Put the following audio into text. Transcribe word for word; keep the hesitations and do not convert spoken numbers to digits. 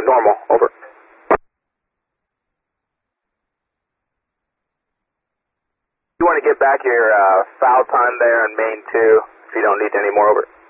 normal, over. You want to get back your uh, foul time there in main two if you don't need any more, over.